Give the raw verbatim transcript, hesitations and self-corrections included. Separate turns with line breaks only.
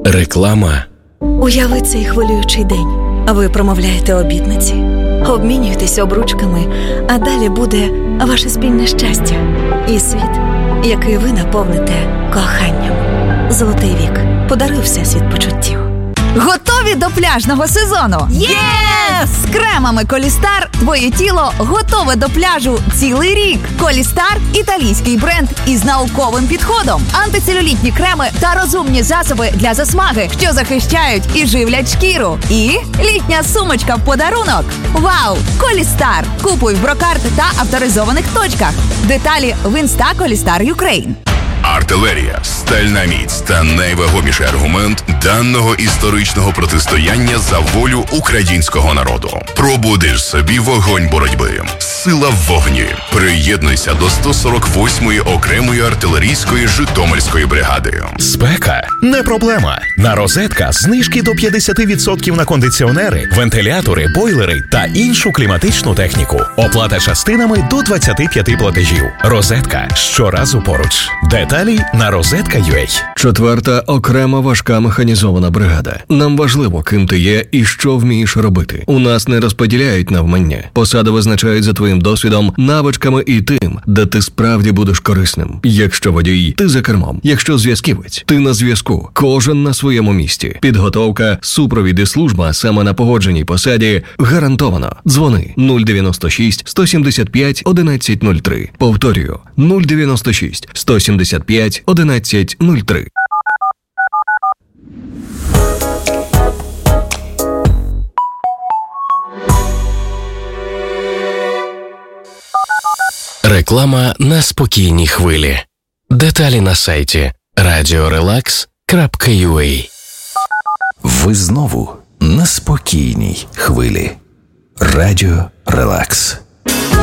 Реклама.
Уяви цей хвилюючий день. Ви промовляєте обітниці, обмінюєтесь обручками, а далі буде ваше спільне щастя і світ, який ви наповните коханням. Золотий вік. Подаруй всесвіт почуттів.
Готові до пляжного сезону?
Єс!
З кремами Колістар твоє тіло готове до пляжу цілий рік. Колістар – італійський бренд із науковим підходом. Антицелюлітні креми та розумні засоби для засмаги, що захищають і живлять шкіру. І літня сумочка в подарунок. Вау! Колістар! Купуй в Брокарт та авторизованих точках. Деталі в інста Колістар Юкрейн.
Артилерія, стальна міць та найвагоміший аргумент даного історичного протистояння за волю українського народу. Пробудиш собі вогонь боротьби. Сила в вогні. Приєднуйся до сто сорок восьмої окремої артилерійської Житомирської бригади.
Спека – не проблема. На Розетка знижки до п'ятдесят відсотків на кондиціонери, вентилятори, бойлери та іншу кліматичну техніку. Оплата частинами до двадцять п'ять платежів. Розетка – щоразу поруч. Деталі на розетка крапка ю а.
Четверта окрема важка механізована бригада. Нам важливо, ким ти є і що вмієш робити. У нас не розподіляють навмання. Посади визначають за твоїм досвідом, навичками і тим, де ти справді будеш корисним. Якщо водій, ти за кермом. Якщо зв'язківець, ти на зв'язку. Кожен на своєму місці. Підготовка, супровід і служба саме на погодженій посаді гарантовано. Дзвони нуль дев'яносто шість сто сімдесят п'ять одинадцять нуль три. Повторюю, нуль дев'яносто шість сто сімдесят п'ять одинадцять нуль три.
Реклама на спокійній хвилі. Деталі на сайті радіо релакс крапка ю а.
Ви знову на спокійній хвилі. Радіо Релакс.